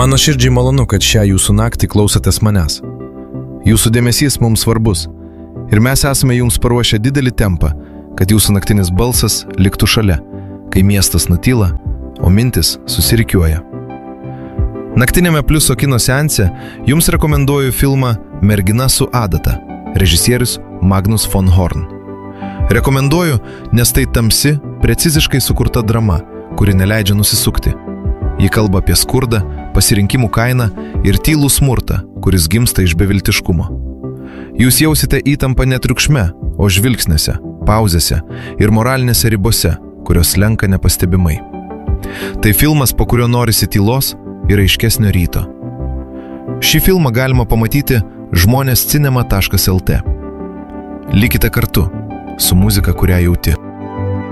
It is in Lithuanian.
Man nuoširdžiai malonu, kad šią jūsų naktį klausotės manęs. Jūsų dėmesys mums svarbus ir mes esame jums paruošę didelį tempą, kad jūsų naktinis balsas liktų šalia, kai miestas nutyla, o mintis susirikiuoja. Naktinėme Pliuso kino seanse jums rekomenduoju filmą Mergina su adata, režisierius Magnus von Horn. Rekomenduoju, nes tai tamsi, preciziškai sukurta drama, kuri neleidžia nusisukti. Ji kalba apie skurdą, pasirinkimų kainą ir tylų smurtą, kuris gimsta iš beviltiškumo. Jūs jausite įtampą ne triukšme, o žvilgsniuose, pauzėse ir moralinėse ribose, kurios slenka nepastebimai. Tai filmas, po kurio norisi tylos ir aiškesnio ryto. Šį filmą galima pamatyti žmonės cinema.lt. Likite kartu su muzika, kurią jauti.